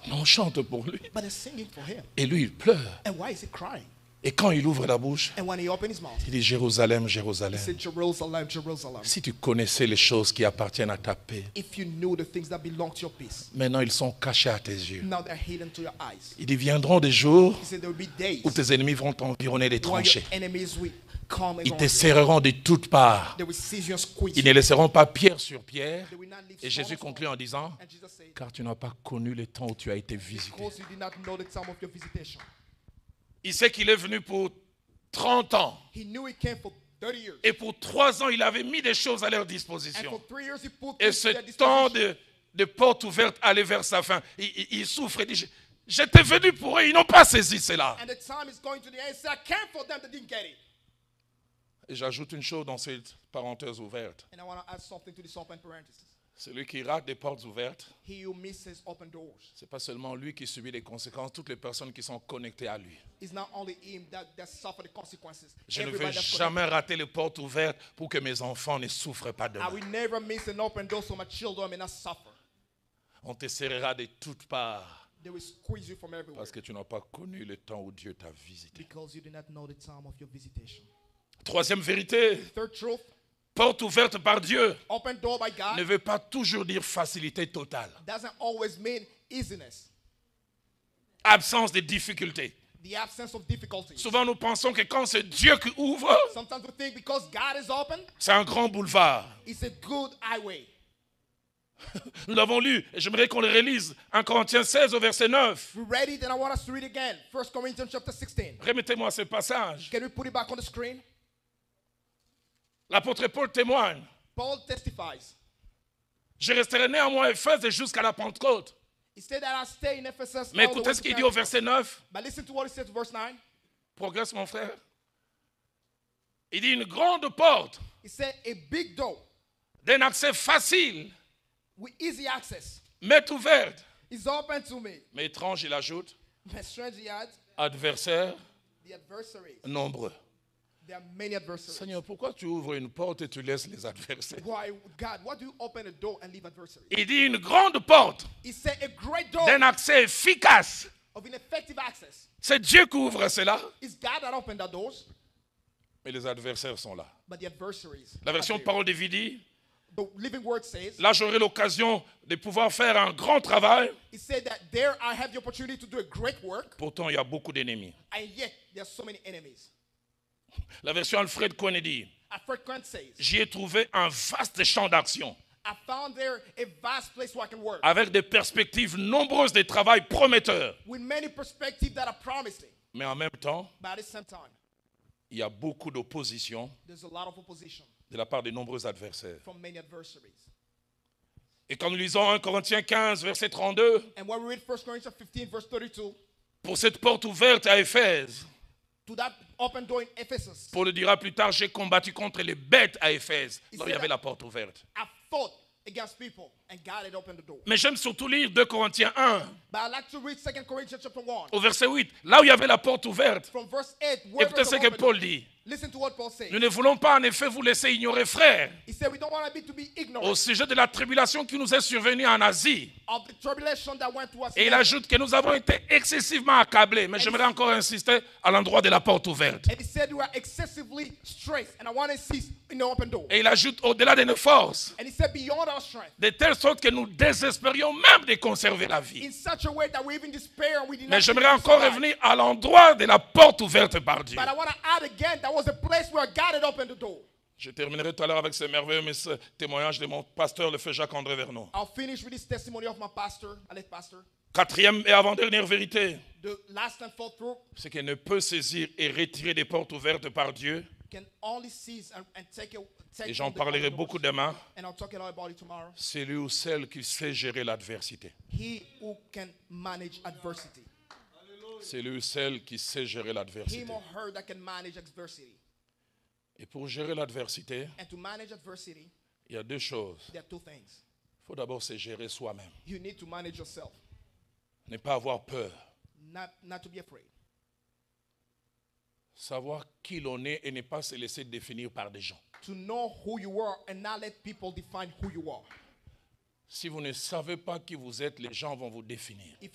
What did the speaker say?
On chante pour lui. But they're singing for him. Et lui, il pleure. And why is he crying? Et quand il ouvre la bouche, And when he opened his mouth, il dit Jérusalem, he Jérusalem. said, Jerusalem, Jerusalem. Si tu connaissais les choses qui appartiennent à ta paix, If you knew the things that belong to your peace, maintenant ils sont cachés à tes yeux. now they're hidden to your eyes. Il dit viendront des jours He said, there will be days où tes ennemis vont t'environner des when your tranchées. enemies will come Ils around te you. serreront de toutes parts. They will seize you and squeeze Ils you. ne laisseront pas pierre sur pierre. They will not leave Et stone Jésus on stone. conclut en disant, And Jesus said, car tu n'as pas connu le temps où tu as été visité. because you did not know the time of your visitation. Il sait qu'il est venu pour 30 ans. He knew he came for 30 years. Et pour 3 ans, il avait mis des choses à leur And disposition. for 3 years he put Et things ce to their temps disposition. de porte ouverte allait vers sa fin. Il souffre et dit, j'étais venu pour eux, ils n'ont pas saisi cela. And the time is going to the end. He said, I came for them that didn't get it. Et j'ajoute une chose dans cette parenthèse ouverte. And I want to add something to this open parenthesis. Celui qui rate des portes ouvertes, He who misses open doors. ce n'est pas seulement lui qui subit les conséquences, toutes les personnes qui sont connectées à lui. It's not only him that suffer the consequences. Je ne vais Everybody that's jamais rater les portes ouvertes pour que mes enfants ne souffrent pas de connected. I moi. will never miss an open door so my children may not suffer. On te serrera de toutes parts They will squeeze you from everywhere parce que tu n'as pas connu le temps où Dieu t'a visité. because you did not know the time of your visitation. Troisième vérité, Third truth, porte ouverte par Dieu open door by ne God veut pas toujours dire facilité totale, doesn't always mean easiness, absence de difficultés. the absence of difficulties. Souvent nous pensons que quand c'est Dieu qui ouvre, Sometimes we think because God is open, c'est un grand boulevard. it's a good highway. Nous l'avons lu et j'aimerais qu'on le relise. 1 Corinthiens 16 au verset 9. We read it and I want us to read again. 1 Corinthians chapter 16. Remettez-moi ce passage. Can we put it back on the screen? L'apôtre Paul témoigne. Paul testifies. Je resterai néanmoins à Éphèse jusqu'à la Pentecôte. He said that I stay in Ephesus. Mais all the way écoutez ce to qu'il dit au Pentecost. verset 9. But listen to what he says, verse 9. Progresse mon frère. Il dit une grande porte He said, a big door d'un accès facile with easy access m'est ouverte. is open to me. Mais étrange, il ajoute, My strange yet, adversaires the adversaries. nombreux. There are many adversaries. Seigneur, pourquoi tu ouvres une porte et tu laisses les adversaires? Why, God, why do you open a door and leave adversaries? Il dit une grande porte He said, a great door d'un accès efficace. of ineffective access. C'est Dieu qui ouvre cela, It's God that opened the doors, mais les adversaires sont là. but the adversaries. La version are there. Parole de vie dit, The Living Word says, là j'aurai l'occasion de pouvoir faire un grand travail. he said that there I have the opportunity to do a great work, Pourtant, il y a beaucoup d'ennemis. and yet there are so many enemies. La version Alfred Cohen dit, Alfred Grant says, j'y ai trouvé un vaste champ d'action I found there a vast place where I can work avec des perspectives nombreuses de travail prometteurs. with many perspectives that are promising. Mais en même temps, But at the same time, il y a beaucoup d'opposition there's a lot of opposition de la part de nombreux adversaires. from many adversaries. Et quand nous lisons 1 Corinthiens 15, verset 32, And when we read 1 Corinthians 15, verse 32, pour cette porte ouverte à Éphèse, to that open door in Ephesus, Paul le dira plus tard, j'ai combattu contre les bêtes à Éphèse. Là, il y avait la porte ouverte. I fought against people, and God had opened the door. Mais j'aime surtout lire 2 Corinthiens 1, But I'd like to read 2 Corinthians chapter 1, au verset 8, là où il y avait la porte ouverte. from verse 8. Where Écoutez there's ce an que open Paul door. dit. Listen to what Paul says. Nous ne voulons pas en effet vous laisser ignorer, frères, He said we don't want to be ignorant au sujet de la tribulation qui nous est survenue en Asie. of the tribulation that went to us. Et il ajoute que nous avons été excessivement accablés. Mais j'aimerais encore insister à l'endroit de la porte ouverte. And he said we were excessively stressed, and I want to insist in the open door. Et il ajoute au-delà de nos forces, And he said beyond our strength, de telle sorte que nous désespérions même de conserver la vie. in such a way that we even despair and we did not. Mais j'aimerais think we encore survive. revenir à l'endroit de la porte ouverte par Dieu. But I want to add again, that was a place where God had opened the door. Je terminerai tout à l'heure avec ce merveilleux témoignage de mon pasteur, le feu Jacques-André Vernon. I'll finish with this testimony of my pastor, late pastor. Quatrième et avant-dernière vérité, The last and fourth truth c'est qu'il ne peut saisir et retirer des portes ouvertes par Dieu. can only seize and take Et j'en on the parlerai open beaucoup doors. demain. And I'll talk a lot about it tomorrow. C'est lui ou celle qui sait gérer l'adversité. He who can manage adversity. C'est lui ou celle qui sait gérer l'adversité. Him or her that can manage adversity. Et pour gérer l'adversité, And to manage adversity, il y a deux choses. there are two things. Il faut d'abord se gérer soi-même. You need to manage yourself, Ne pas avoir peur. not to be afraid. Savoir qui l'on est et ne pas se laisser définir par des gens. To know who you are and not let people define who you are. Si vous ne savez pas qui vous êtes, les gens vont vous définir. If